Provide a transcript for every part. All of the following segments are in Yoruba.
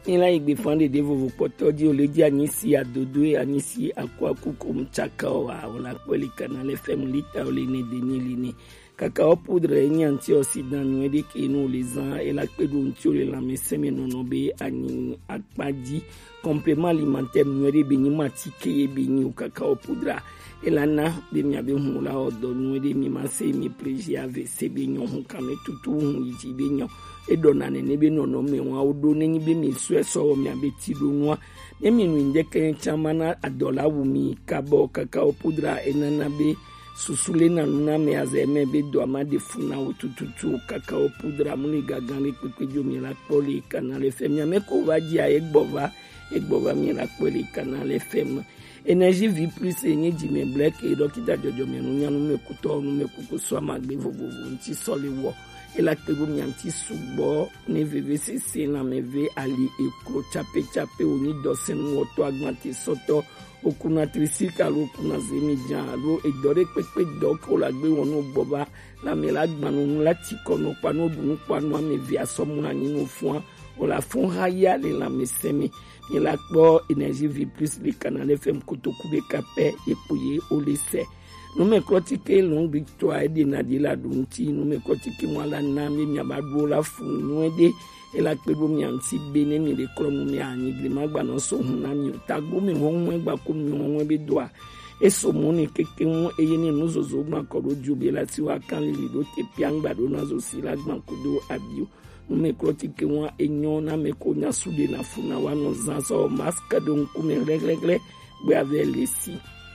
ila igbe fande de vovo potoji oleji anisi adodo anisi akwakuko mchakawa ona kweli Canal FM lita ole ne denili ni kakao poudre ni anti oxydant nwede ke no lesan et la pedo ntio la meseme nonobe ani akpadi complément alimentaire nwede beni matike beni o kakao poudre elana de mi abe hula odo nwede mi mase mi plaisir ave se benyo hu kame tutu hu yiji benyo edonane nebe nono me wa odo neni be mi so mi abe ti do noa emi nwinde ken chamana adola wumi kabo kakao poudre enana be susule na nuna me azeme be do amade funa otututu kakao poudre muni gagane pepejo mi la poli Canal FM nyame ko vaji a egbova mi la poli Canal FM Énergie Vie Plus enye jime black e dokita jojo me nunya no me kuto no me kuko so amagbe vovovo nti soliwo ela tego mi anti subo ne VVCC na meve ali ekro chape oni dosen moto agmati soto okuna trisika lo kuna zemi jan lo edore pepe doko la gbe wonu boba la me la gbanu la tikono pano dunu pano amevi asomu ani no fun o la fun haya le la mesemi ni la gbo Énergie Vie Plus le Canal FM kotoku be kape epoye o le se no me crotike long victoire de nadila dunti no me crotike mwala na me nyabado la fun nwede ela pebo mi anti bene mi le kromu mi ani grima gba no so huna mi tagbo mi won gba ko mi won be doa eso mo ni keke won eye ni nuzozo gba ko roju be lati wa kan le do te piangba do na zo si la gba ko do abio no me crotike won enyon na me ko nya sude na funa wa no zan so masque de nku me reglegle gbe ave lesi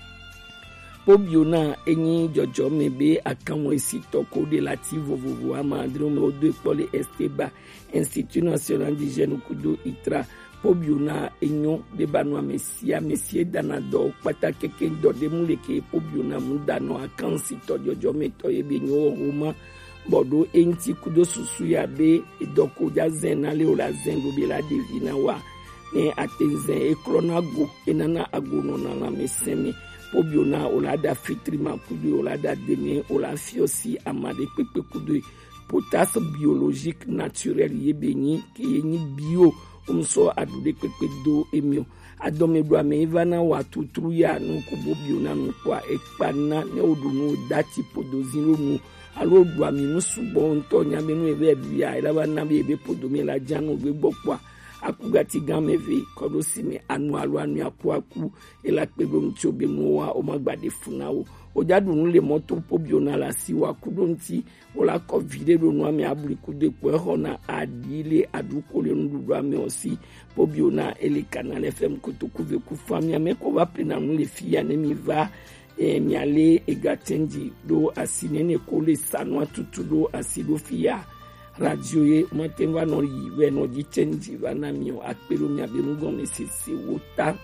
Pobiona enyi jojo mebe akanwo esi toko de lati vovovo amadro me odo epole Esteba Institut National d'Hygiène Kudo Itra Pobiona enyo de banwa mesie danado pata keke do de muleke Pobiona mudano akansi to jojo meto ebe nyo roma bodo enti kudo susu ya be edoko ja zen ale ola zen go be la divina wa ne atenzen eklona go enana agono na la mesemi Pobiona olada fitri makudu olada deme ola fiosi amade pepe kudu potasse biologique naturel yebeni ki ni bio umso adude pepe do emio adome do ame ivana watu truya no kubobiona no kwa ekpana ne odunu dati podozino mu alo do ame no subo nto nyame no ebe bia elaba na be ebe podomi la janu be gbokwa akugati gameve kodosime anu akwaku ela pego mchobe mowa o magbade funawo ojadu nle moto Pobiona la siwa kudonti ola covid do no ame abliku de ko hona adile adukole ndudu ame osi Pobiona ele Canal FM kotokuve ku famia me ko va plena nle fia ne mi va mi ale egatendi do asinene ko le sanwa tutudo asido fia radio ye matemba no yiwe no dichenji bana mio akpelo mi abenugo mesisi wota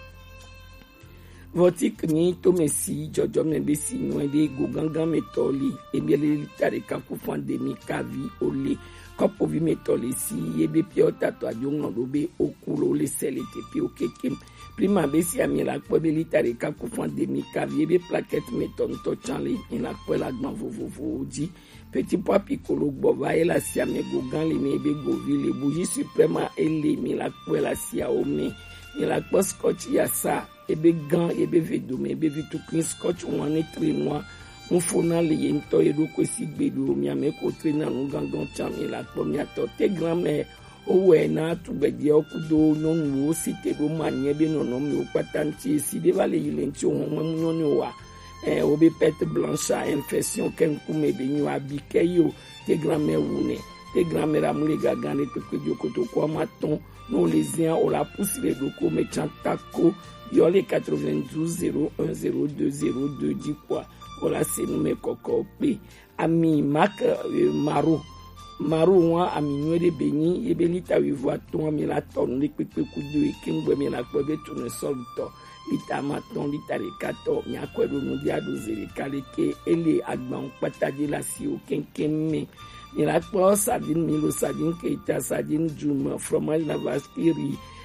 votik ni to mesi jojo membesi nwede goganga metoli ebele litare kaku pandemi kavi ole kopo vi metoli si yebe piota to ajongo dobe okulo le selete pi okeke prima besi amila kwebe litare kaku pandemi kavi yebe plaquette meton to chanle ina kwela gban vovovo di petit pois piccolo bova et la sia me gogan le mebe govi le bougie suprême ele mi la kwela sia ome ni la scotch ya sa ebe gan ebe vedo me ebe vitu clean scotch one 3 mois mon fona le yento e do kwesi gbedo mi ameko trainer no gangan cham la mi atote grand-mère owe na tubedi okudo no nu site do manye be no no mi opatanti si de vale yilenti o mo nyoni wa obe pète blanche infection ken kume be nyu abikeyo te grand-mère wune te grand-mère amule gagane pepe jokoto kwa maton non lésien on la pousse les doko me chantako yole 92 010202 di quoi ola se nume koko pe ami mak maro wa ami nwede beni ebelita wivo aton mi la ton le pepe kudo e kengwe mi la kwebe tune solto lita maton lita rekato mi akwedo no dia do zere kaleke ele agban pataje la si o kenkeme ni la po sadine milo sadine keita sadine juma fromage na vaskiri